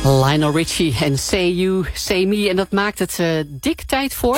Lionel Richie en Say You, Say Me. En dat maakt het dik tijd voor...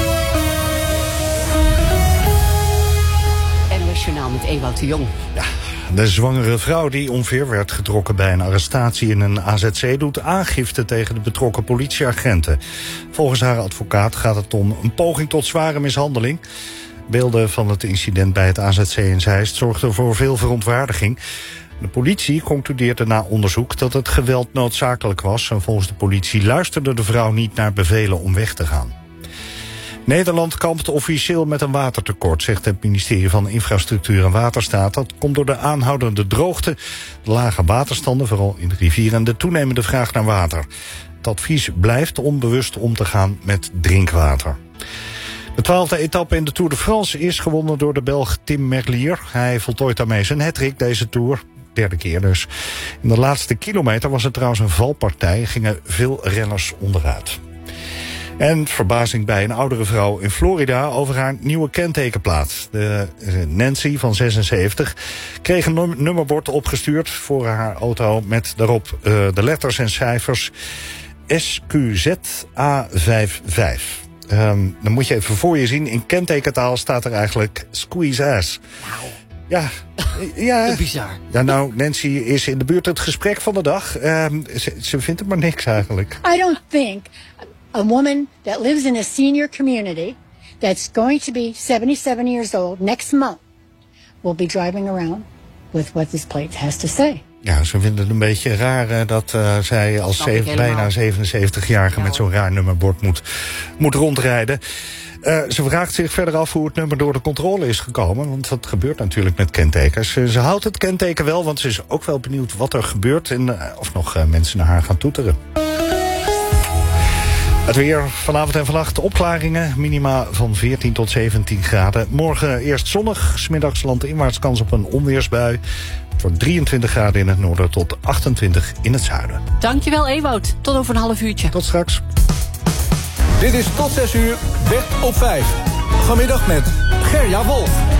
NOS Journaal met Ewout de Jong. Ja, de zwangere vrouw die omver werd getrokken bij een arrestatie in een AZC... doet aangifte tegen de betrokken politieagenten. Volgens haar advocaat gaat het om een poging tot zware mishandeling. Beelden van het incident bij het AZC in Zeist zorgden voor veel verontwaardiging. De politie concludeerde na onderzoek dat het geweld noodzakelijk was. En volgens de politie luisterde de vrouw niet naar bevelen om weg te gaan. Nederland kampt officieel met een watertekort, zegt het ministerie van Infrastructuur en Waterstaat. Dat komt door de aanhoudende droogte, de lage waterstanden, vooral in de rivieren, en de toenemende vraag naar water. Het advies blijft om bewust om te gaan met drinkwater. De 12e etappe in de Tour de France is gewonnen door de Belg Tim Merlier. Hij voltooit daarmee zijn hattrick deze Tour. Derde keer dus. In de laatste kilometer was het trouwens een valpartij. Gingen veel renners onderuit. En verbazing bij een oudere vrouw in Florida over haar nieuwe kentekenplaat. De Nancy van 76 kreeg een nummerbord opgestuurd voor haar auto met daarop de letters en cijfers SQZA55. Dan moet je even voor je zien. In kentekentaal staat er eigenlijk squeeze ass. Nou. Ja. Bizar. Ja, nou, Nancy is in de buurt het gesprek van de dag. Ze vindt het maar niks eigenlijk. I don't think a woman that lives in a senior community that's going to be 77 years old next month will be driving around with what this plate has to say. Ja, ze vinden het een beetje raar dat zij als bijna 77-jarige met zo'n raar nummerbord moet rondrijden. Ze vraagt zich verder af hoe het nummer door de controle is gekomen. Want dat gebeurt natuurlijk met kentekens. Ze houdt het kenteken wel, want ze is ook wel benieuwd wat er gebeurt. En of nog mensen naar haar gaan toeteren. Het weer vanavond en vannacht opklaringen. Minima van 14 tot 17 graden. Morgen eerst zonnig. 's Middags landinwaarts kans op een onweersbui. Voor 23 graden in het noorden tot 28 in het zuiden. Dankjewel Ewout. Tot over een half uurtje. Tot straks. Dit is tot 6 uur Wet op 5. Vanmiddag met Gerja Wolf.